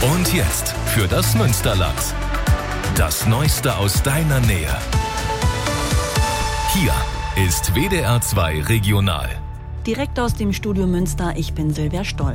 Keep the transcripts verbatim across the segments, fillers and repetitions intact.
Und jetzt für das Münsterland. Das Neueste aus deiner Nähe. Hier ist W D R zwei Regional. Direkt aus dem Studio Münster, ich bin Silvia Stoll.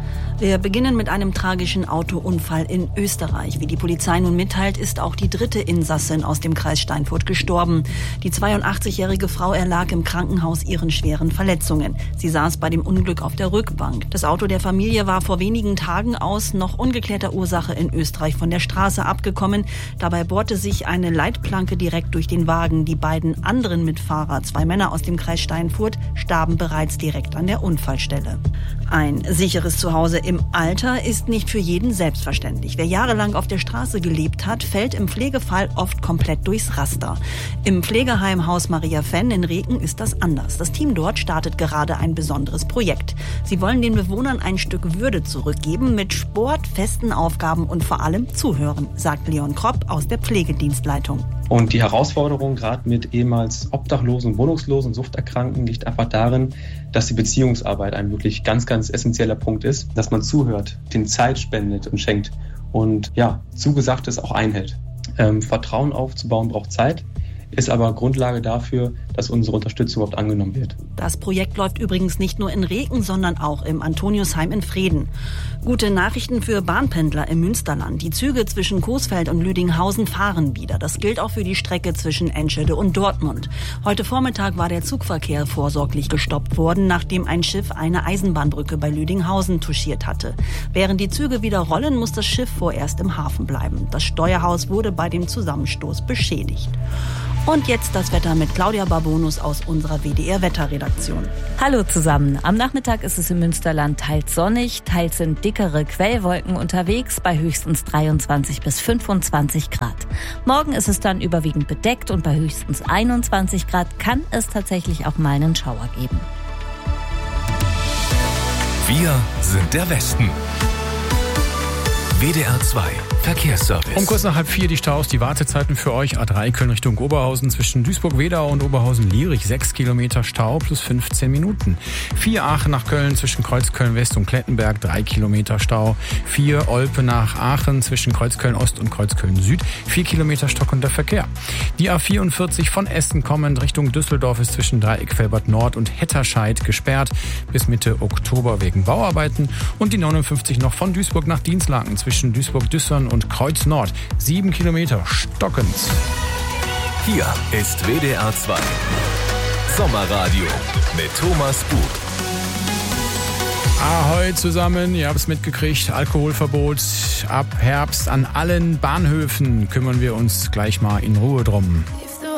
Wir beginnen mit einem tragischen Autounfall in Österreich. Wie die Polizei nun mitteilt, ist auch die dritte Insassin aus dem Kreis Steinfurt gestorben. Die zweiundachtzigjährige Frau erlag im Krankenhaus ihren schweren Verletzungen. Sie saß bei dem Unglück auf der Rückbank. Das Auto der Familie war vor wenigen Tagen aus noch ungeklärter Ursache in Österreich von der Straße abgekommen. Dabei bohrte sich eine Leitplanke direkt durch den Wagen. Die beiden anderen Mitfahrer, zwei Männer aus dem Kreis Steinfurt, starben bereits direkt an der Unfallstelle. Ein sicheres Zuhause im Alter ist nicht für jeden selbstverständlich. Wer jahrelang auf der Straße gelebt hat, fällt im Pflegefall oft komplett durchs Raster. Im Pflegeheim Haus Maria Fenn in Reken ist das anders. Das Team dort startet gerade ein besonderes Projekt. Sie wollen den Bewohnern ein Stück Würde zurückgeben mit Sport, festen Aufgaben und vor allem Zuhören, sagt Leon Kropp aus der Pflegedienstleitung. Und die Herausforderung gerade mit ehemals Obdachlosen, Wohnungslosen, Suchterkrankten liegt einfach darin, dass die Beziehungsarbeit ein wirklich ganz, ganz essentieller Punkt ist, dass man zuhört, den Zeit spendet und schenkt und ja, Zugesagtes auch einhält. Ähm, Vertrauen aufzubauen braucht Zeit, ist aber Grundlage dafür, dass unsere Unterstützung überhaupt angenommen wird. Das Projekt läuft übrigens nicht nur in Reken, sondern auch im Antoniusheim in Vreden. Gute Nachrichten für Bahnpendler im Münsterland. Die Züge zwischen Coesfeld und Lüdinghausen fahren wieder. Das gilt auch für die Strecke zwischen Enschede und Dortmund. Heute Vormittag war der Zugverkehr vorsorglich gestoppt worden, nachdem ein Schiff eine Eisenbahnbrücke bei Lüdinghausen touchiert hatte. Während die Züge wieder rollen, muss das Schiff vorerst im Hafen bleiben. Das Steuerhaus wurde bei dem Zusammenstoß beschädigt. Und jetzt das Wetter mit Claudia Barbonus aus unserer W D R-Wetterredaktion. Hallo zusammen. Am Nachmittag ist es im Münsterland teils sonnig, teils sind dickere Quellwolken unterwegs bei höchstens dreiundzwanzig bis fünfundzwanzig Grad. Morgen ist es dann überwiegend bedeckt und bei höchstens einundzwanzig Grad kann es tatsächlich auch mal einen Schauer geben. Wir sind der Westen. W D R zwei Verkehrsservice. Um kurz nach halb vier die Staus, die Wartezeiten für euch. A drei Köln Richtung Oberhausen zwischen Duisburg-Wedau und Oberhausen-Lierich. sechs Kilometer Stau plus fünfzehn Minuten. vier Aachen nach Köln zwischen Kreuzköln-West und Klettenberg. drei Kilometer Stau. vier Olpe nach Aachen zwischen Kreuzköln-Ost und Kreuzköln-Süd. vier Kilometer stockender Verkehr. Die A vierundvierzig von Essen kommend Richtung Düsseldorf ist zwischen Dreieck-Velbert Nord und Hetterscheid gesperrt bis Mitte Oktober wegen Bauarbeiten. Und die neunundfünfzig noch von Duisburg nach Dienstlaken zwischen Duisburg-Düssern und Kreuz Nord. Sieben Kilometer stockend. Hier ist W D R zwei Sommerradio mit Thomas Bug. Ahoi zusammen, ihr habt es mitgekriegt, Alkoholverbot ab Herbst an allen Bahnhöfen. Kümmern wir uns gleich mal in Ruhe drum.